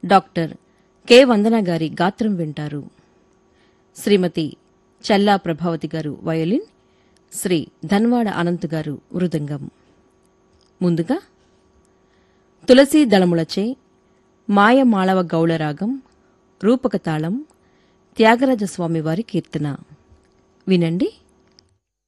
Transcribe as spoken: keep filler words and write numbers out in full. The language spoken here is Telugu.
డాక్టర్ కె వందన గారి గాత్రం వింటారు. శ్రీమతి చల్లా ప్రభావతి గారు వయోలిన్, శ్రీ ధన్వాడ అనంత్ గారు మృదంగం. ముందుగా తులసీ దళములచే మాయమాళవ గౌళరాగం రూపకతాళం త్యాగరాజస్వామివారి కీర్తన వినండి.